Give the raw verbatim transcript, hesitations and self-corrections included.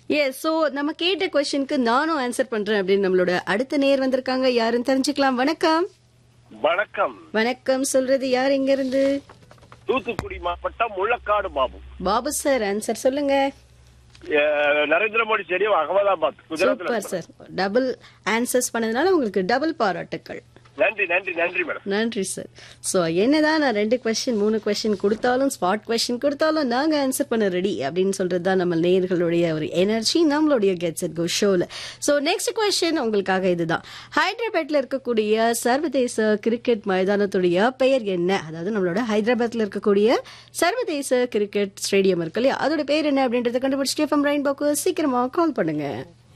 S. So நம்ம கேட்ட கொஸ்டினுக்கு நானும் ஆன்சர் பண்றேன் அப்படின்னு நம்மளோட அடுத்த நேர் வந்திருக்காங்க. யாருன்னு தெரிஞ்சுக்கலாம். வணக்கம். வணக்கம். வணக்கம் சொல்றது யார், எங்க இருந்து? தூத்துக்குடி மாவட்டம் முள்ளக்காடு பாபு. பாபு சார், ஆன்சர் சொல்லுங்க. அஹ், நரேந்திர மோடி ஸ்டேடியம் அகமதாபாத், குஜராத்ல. Super sir. டபுள் ஆன்சர்ஸ் பண்ணதுனால உங்களுக்கு டபுள் பாராட்டுக்கள். நன்றி நன்றி நன்றி மேடம். நன்றி சார். ஸோ என்னதான் நான் ரெண்டு கொஸ்டின் மூணு கொஸ்டின் கொடுத்தாலும் ஸ்பாட் கொஸ்டின் கொடுத்தாலும் நாங்க ஆன்சர் பண்ண ரெடி அப்படின்னு சொல்றது தான் நம்ம நேயர்களுடைய ஒரு எனர்ஜி நம்மளுடைய கெட்ஸ் இட் கோ ஷோல. ஸோ நெக்ஸ்ட் கொஸ்டின் உங்களுக்காக இதுதான். ஹைதராபாத்ல இருக்கக்கூடிய சர்வதேச கிரிக்கெட் மைதானத்துடைய பெயர் என்ன? அதாவது நம்மளோட ஹைதராபாத்ல இருக்கக்கூடிய சர்வதேச கிரிக்கெட் ஸ்டேடியம் இருக்கு இல்லையா, அதோட பேர் என்ன அப்படின்றத கண்டுபிடிச்சிட்டு எஃப்எம் ரெயின்போக்கு சீக்கிரமா கால் பண்ணுங்க.